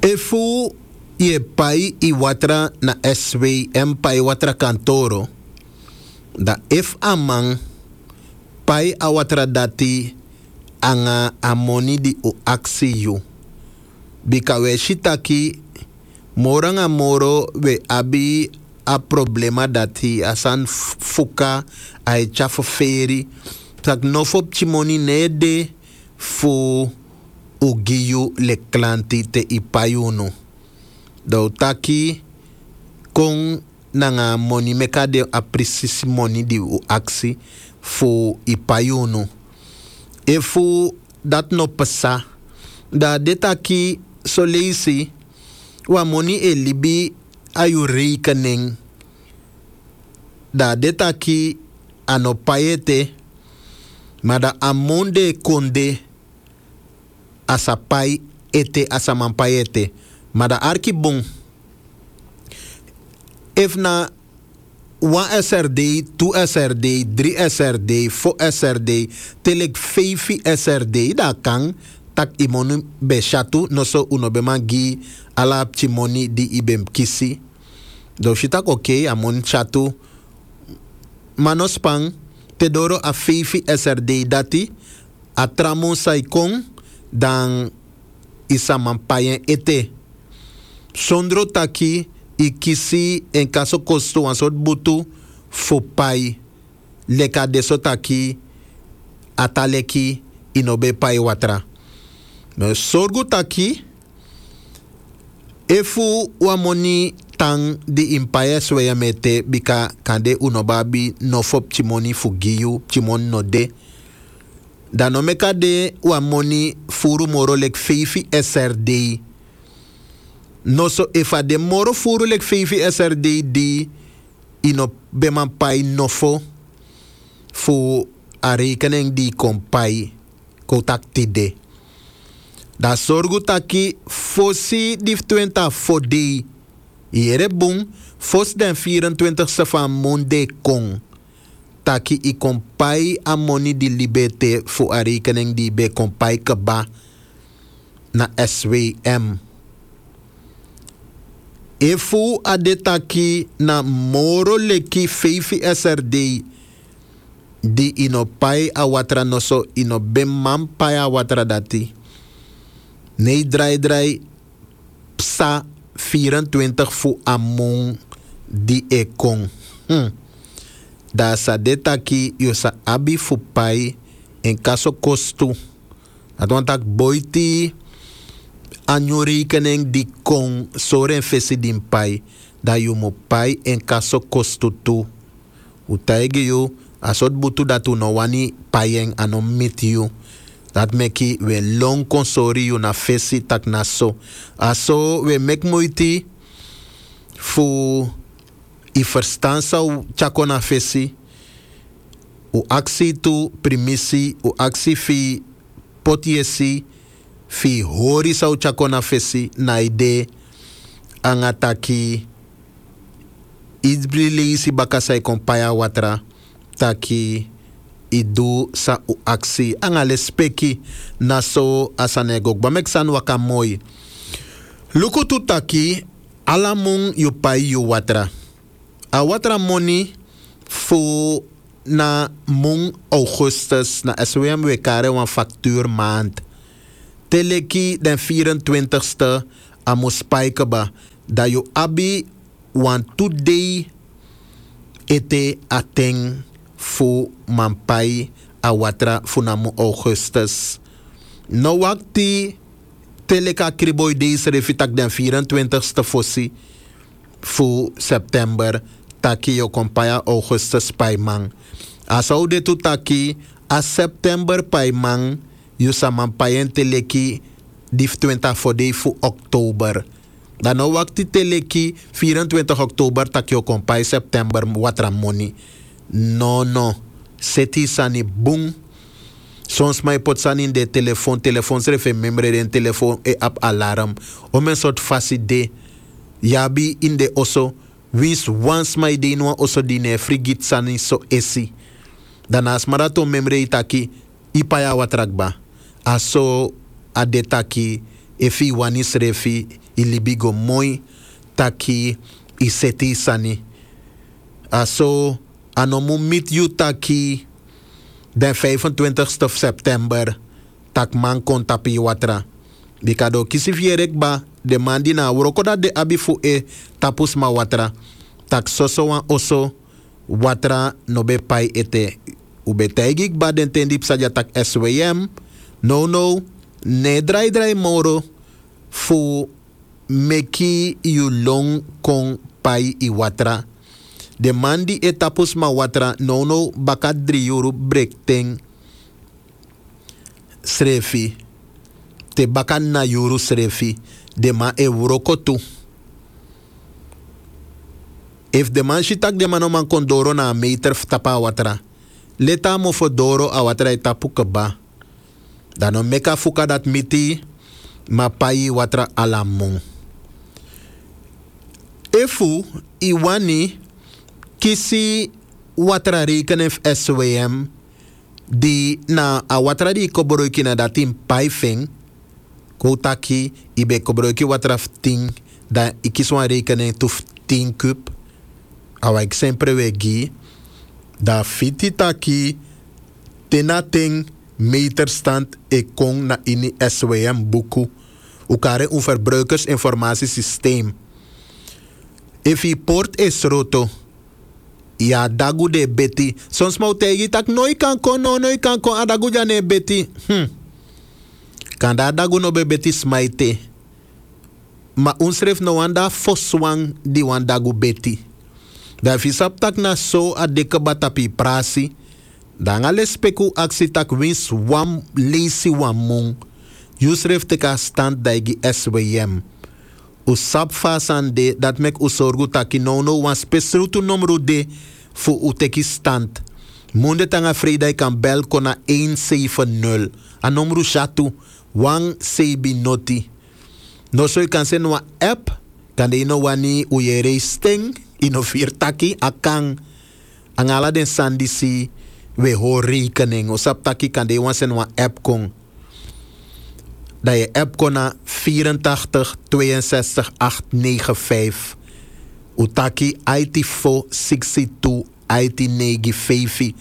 Efu ye pai i watra na SWM pai watra kantoro. Da if amang pai a watra dati anga amoni di u aksi yu. Bika we shitaki moranga moro we abi a problema dati asan fuka ai chafo feri. Tak nofop chimoni nede fu ugiyu le klanti te ipayunu. Do taki kong nanga moni meka de aprisisi moni di u aksi fu ipayunu. E fu dat no pesa. Da de taki so leisi wa moni e libi ayu rekening. Da de taki ano payete. Maar da amonde konde asapai ete asamampai. Maar da arki bon. If na 1 SRD, 2 SRD, 3 SRD, 4 SRD, telek 5 SRD, da kan tak imonu be shatu no so uno be magi ala chimoni di ibem kisi. Do shitak okay, amon chatu manospang te doro a 5 SRD dati a tramo saikong dan isa mampayen ete. Sondro taki i kisi en kaso kosto an sot butu fo pai leka deso taki ataleki inobe pai watra. No sorgu taki efu wamoni tang di impaye swaya mete bika kande unobabi no fop chimoni fugiyu chimon no de. Dan no meka de wamoni furu moro lek 5 SRD. No so efa de moro furu lek 5 SRD di ino beman pai nofo fu a rekening di kompai kotak tide. Da sorgu taki fosi dif 20 fodi. Iere bung fos den 24 van monde kong. Taki i kompai a moni di libete fu a rekening di be kompai keba na SWM. Efu ade taki na moro leki 5 SRD di ino pai a watra noso ino bemman pai a watra dati. Nee drai psa 24 fu among di ekong. Da sa deta ki yo sa abi fu pai en kaso kostu. Adwan tak boiti anyo rekening di kong soren fesi din pai. Da yo mo pai en kaso kostu tu. Utaigi yo asot butu datu no wani payeng anom mit you. Dat meki we long konsori you na fesi tak na so. Aso we mek moiti fu i verstanza u chako na fesi. U aksi tu primisi, u aksi fi potiesi, fi hori sa u chako na fesi na ide angataki idbili si bakasai kompaya watra taki idu sa u aksi angale speki na so asanegok bamek san waka moy luku tu taki alamung yu pai yu watra a watra moni fu na mung augustus na SWM we kare wan factuur maand teleki den 24ste a mus pai keba da yu abi wan today ete ateng fu mampai a watra funamu augustus. No wakti teleka kriboy days refitak den 24ste fossi fu september taki yo kompaya augustus paimang. Asau de tu taki a september paimang yu sa mampayen teleki dif 20 fode fu oktober. Dan no wakti teleki 24 oktober taki yo kompay september watra moni. No. Seti sani boom. Soms mij pot sani in de telefoon schrijven membre in telefoon e app alarm. Om een soort faside. Yabi in de osso. Wins once my de no osso dine frigit sani so esi. Daarnaast marathon membre itaki ipaya watrakba. Aso adetaki efi wanis refi libigo mooi taki i seti sani. Aso anomu meet you taki den 25 september tak man kon tapi watra. Bikado kisi vierek ba de mandi na wurokoda de abifu tapus ma watra. Tak soso wan oso watra no be pai ete. Ube tegik ba den tendip saja tak SWM. No, ne drai moro fu meki you long kon pai i watra. De mandi etapus ma watra no baka 3 euro break ten srefi. Te baka na euro srefi. De ma e wurokotu. If de man shitak de man man kondoro na meter tapa watra. Leta mo fo doro a watra etapu keba. Dan meka fuka dat miti ma pai watra alamon. Efu iwani kisi watra rekening SWM di na a watra di koboroki na datin pai feng kotaki ibe koboroki watra ting da ikiswa rekening tu 10 kup awa ik sempre wegi da fiti taki tenating meterstand e kon na ini SWM buku ukare un verbruikersinformatiesysteem. If je port is roto, ja dagu de beti. Soms mau tegi tak noi kan kon adagu jane beti. Kan da dagu no be beti smaite. Ma unsref no wanda foswang di wandagu beti. Da fisap tak na so a deke batapi prasi. Dan ale speku aksi tak wins wam lesi wamong. Yusref teka stand daigi SWM. Usap fasan de dat mek usorgu taki no wan spesrutu numero de fu uteki stand. Munde tanga vrijdag kan bel kona 170. A numero chatu wang sebi noti. No so kan sen wa app kan de ino wani uyere sting ino taki akang angala den sandisi we ho rekening. Usap taki kan de wan sen wa app kong. Dat je app kon na 84 62 895. Utaki IT4 62 IT95.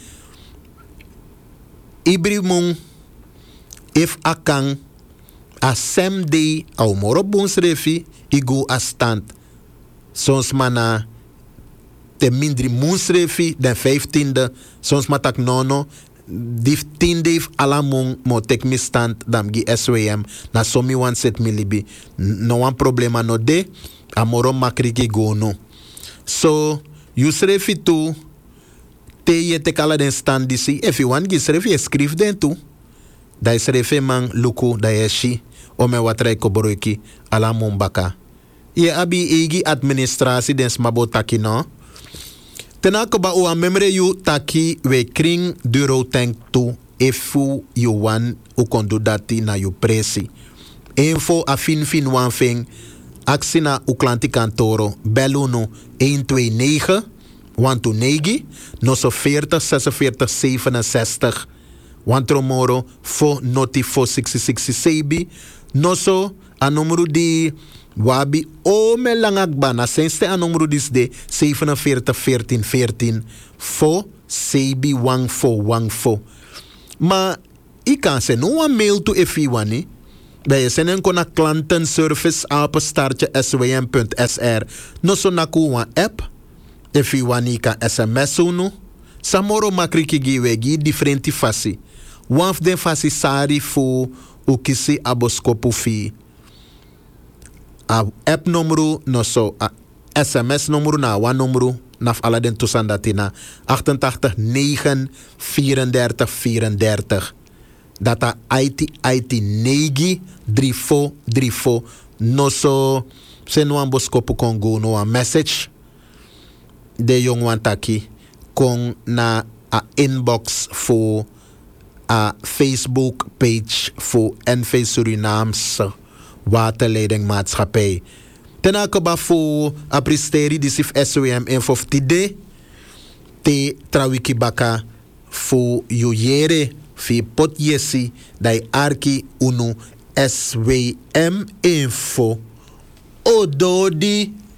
Ibrimung if akang a semde au moro bonsrefi igu a stand. Sons mana te mindri monsrefi den 15e. Sons matak nono. Dif 10 def alamong mo tek mi stand dam gi SWM na somi wan set milibi no wan problema no de amoro makriki go no so you srefi tu te ye te kala den stand disi if you wan gi srefi escrif den tu da srefi man luku da yeshi o me watre ko boroki alamong baka ye abi egi administrasi den smabo taki no. Tenaka ba u memre yu taki we kring duro tank tu efu yu wan u kondu dati na yu presi. Info a fin wan fing aksi na u klanti kantoro beluno 129 129 no so 40 46 67 wantromoro fo noti fo 66 no so a numero di wabi o me langakba na senste a numero dis de 47 14 14 fo sebi wang fo. Ma I kan se no een mail to F1 bij je zenen kona klantenservice @swm.sr no so naku wan app F1 kan SMS unu samoro makriki giwegi differenti fasi wan of den fasi sari fu ukisi aboskopu fi a app numero no so a SMS numero na wan numero naf ala den tusandatina 88 9 34 34 data IT negi 34 no so se no amboskopu kongo no a message de jong wan taki kon na a inbox voor a Facebook page voor NV Surinaamse waterleidingmaatschappij. Ten akaba voor a pristeri disif SWM info tide te trawiki baka voor yuyere fi pot yesi dai arki unu SWM info o do di